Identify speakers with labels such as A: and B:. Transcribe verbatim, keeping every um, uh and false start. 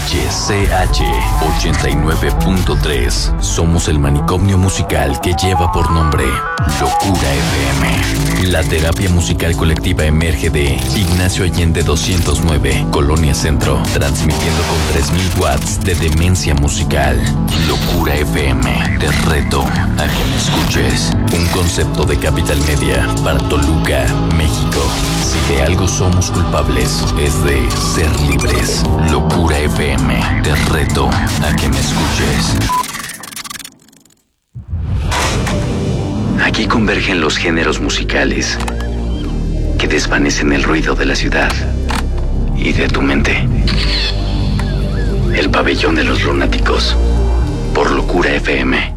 A: H C H ochenta y nueve punto tres. Somos el manicomio musical que lleva por nombre Locura F M. La terapia musical colectiva emerge de Ignacio Allende doscientos nueve, Colonia Centro, transmitiendo con tres mil watts de demencia musical. Locura F M, te reto a que me escuches. Un concepto de Capital Media para Toluca, México. Si de algo somos culpables, es de ser libres. Locura F M, te reto a que me escuches. Aquí convergen los géneros musicales que desvanecen el ruido de la ciudad y de tu mente. El pabellón de los lunáticos, por Locura F M.